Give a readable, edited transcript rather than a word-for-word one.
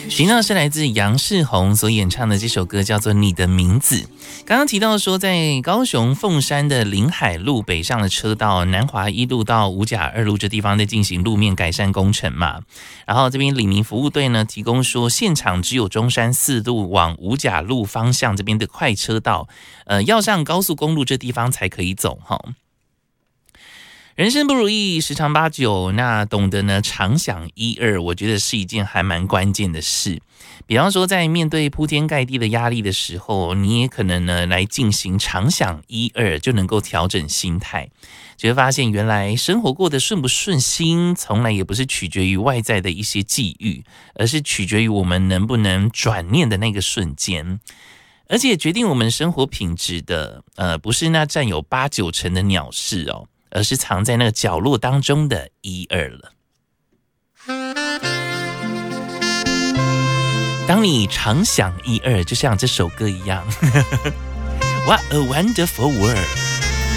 寻到是来自杨世宏所演唱的这首歌，叫做《你的名字》。刚刚提到说，在高雄凤山的临海路北上的车道，南华一路到五甲二路这地方在进行路面改善工程嘛。然后这边里民服务队呢提供说，现场只有中山四路往五甲路方向这边的快车道，要上高速公路这地方才可以走哈。人生不如意十常八九，那懂得呢常想一二，我觉得是一件还蛮关键的事。比方说在面对铺天盖地的压力的时候，你也可能呢来进行常想一二，就能够调整心态，就会发现原来生活过得顺不顺心，从来也不是取决于外在的一些际遇，而是取决于我们能不能转念的那个瞬间。而且决定我们生活品质的不是那占有8、9成的鸟事哦，而是藏在那个角落当中的一二了。当你常想一二，就像这首歌一样。What a wonderful world。